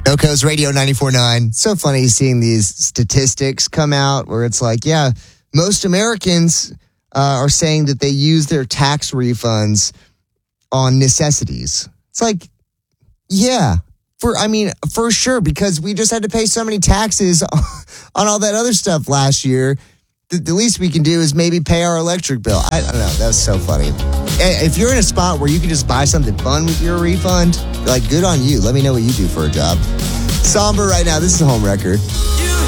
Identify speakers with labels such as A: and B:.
A: Coco's Radio 94.9. So funny seeing these statistics come out where it's like, yeah, most Americans are saying that they use their tax refunds on necessities. It's like, yeah, for sure, because we just had to pay so many taxes on all that other stuff last year. The least we can do is maybe pay our electric bill. I don't know. That's so funny. If you're in a spot where you can just buy something fun with your refund, like, good on you. Let me know what you do for a job. Somber right now. This is Home Record.